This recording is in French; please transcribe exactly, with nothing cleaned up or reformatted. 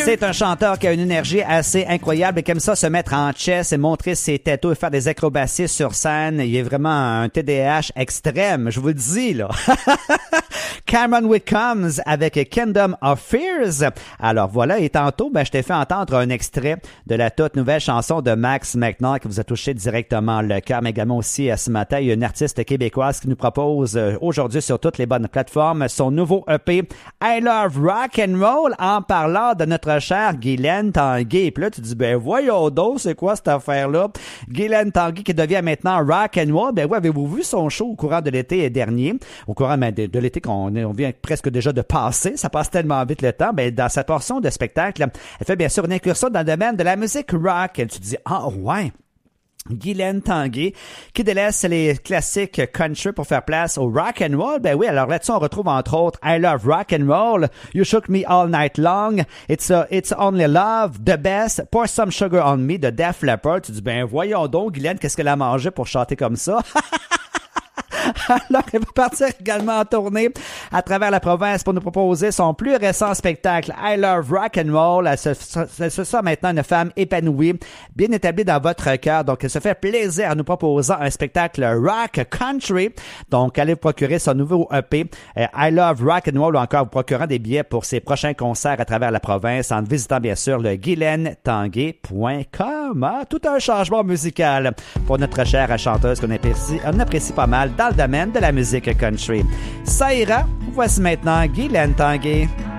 C'est un chanteur qui a une énergie assez incroyable et qui aime ça se mettre en chess et montrer ses tétos et faire des acrobaties sur scène. Il est vraiment un T D A H extrême, je vous le dis, là. Cameron Wickcombs avec Kingdom of Fears. Alors voilà, et tantôt, ben, je t'ai fait entendre un extrait de la toute nouvelle chanson de Max McNair qui vous a touché directement le cœur, mais également aussi ce matin, il y a une artiste québécoise qui nous propose euh, aujourd'hui sur toutes les bonnes plateformes son nouveau E P I Love Rock and Roll en parlant de notre chère Guylaine Tanguay. Puis là, tu dis, ben voyons donc, c'est quoi cette affaire-là? Guylaine Tanguay qui devient maintenant rock and roll. Ben oui, avez-vous vu son show au courant de l'été dernier? Au courant ben, de, de l'été qu'on on vient presque déjà de passer. Ça passe tellement vite le temps. Ben, dans cette portion de spectacle, elle fait bien sûr une incursion dans le domaine de la musique rock. Et tu dis, ah ouais! Guylaine Tanguay, qui délaisse les classiques country pour faire place au rock and roll. Ben oui, alors là-dessus, on retrouve entre autres I Love Rock and Roll, You Shook Me All Night Long, It's a, It's Only Love, The Best, Pour Some Sugar on Me de Def Leppard. Tu dis, ben voyons donc, Guylaine, qu'est-ce qu'elle a mangé pour chanter comme ça? Alors, elle va partir également en tournée à travers la province pour nous proposer son plus récent spectacle I Love Rock and Roll. Elle se, se, se sent maintenant une femme épanouie, bien établie dans votre cœur. Donc, elle se fait plaisir en nous proposant un spectacle rock country. Donc, allez vous procurer son nouveau E P euh, I Love Rock and Roll ou encore vous procurant des billets pour ses prochains concerts à travers la province en visitant bien sûr le guylaine tanguay point com. Ah, tout un changement musical pour notre chère chanteuse qu'on apprécie, on apprécie pas mal dans le domaine de la musique country. Ça ira. Voici maintenant Guylaine Tanguay.